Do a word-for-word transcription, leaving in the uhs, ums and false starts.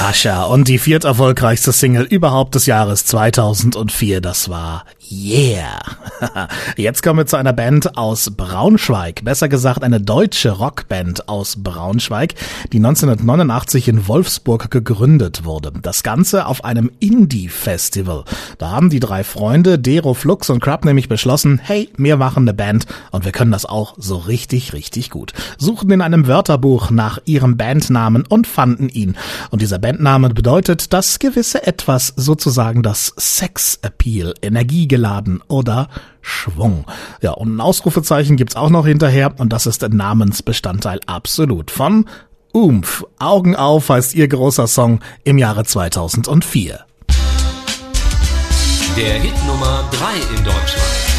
Natascha und die vierterfolgreichste Single überhaupt des Jahres zweitausendvier, das war Yeah. Jetzt kommen wir zu einer Band aus Braunschweig, besser gesagt eine deutsche Rockband aus Braunschweig, die neunzehnhundertneunundachtzig in Wolfsburg gegründet wurde. Das Ganze auf einem Indie-Festival. Da haben die drei Freunde, Dero, Flux und Crab, nämlich beschlossen, hey, wir machen eine Band und wir können das auch so richtig, richtig gut. Suchten in einem Wörterbuch nach ihrem Bandnamen und fanden ihn. Und dieser Bandname bedeutet das gewisse Etwas, sozusagen das Sex-Appeal, energiegeladen oder Schwung. Ja, und ein Ausrufezeichen gibt's auch noch hinterher und das ist ein Namensbestandteil absolut von Umf. Augen auf heißt ihr großer Song im Jahre zweitausendvier. Der Hit Nummer drei in Deutschland.